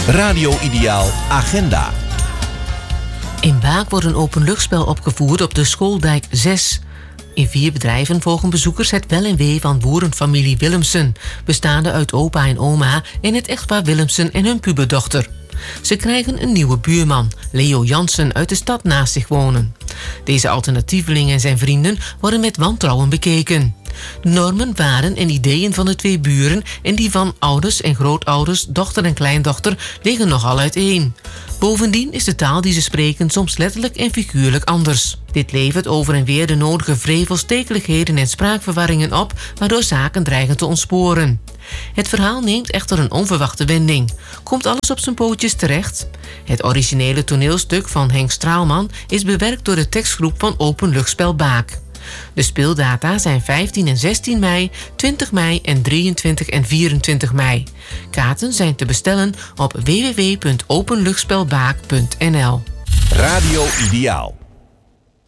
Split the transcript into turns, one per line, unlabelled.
Radio Ideaal Agenda.
In Baak wordt een openluchtspel opgevoerd op de Schooldijk 6. In 4 bedrijven volgen bezoekers het wel en wee van boerenfamilie Willemsen, bestaande uit opa en oma en het echtpaar Willemsen en hun puberdochter. Ze krijgen een nieuwe buurman, Leo Jansen, uit de stad naast zich wonen. Deze alternatieveling en zijn vrienden worden met wantrouwen bekeken. De normen, waarden en ideeën van de 2 buren en die van ouders en grootouders, dochter en kleindochter liggen nogal uiteen. Bovendien is de taal die ze spreken soms letterlijk en figuurlijk anders. Dit levert over en weer de nodige wrevel, stekeligheden en spraakverwarringen op, waardoor zaken dreigen te ontsporen. Het verhaal neemt echter een onverwachte wending. Komt alles op zijn pootjes terecht? Het originele toneelstuk van Henk Straalman is bewerkt door de tekstgroep van Openluchtspel Baak. De speeldata zijn 15 en 16 mei, 20 mei en 23 en 24 mei. Kaarten zijn te bestellen op www.openluchtspelbaak.nl.
Radio Ideaal.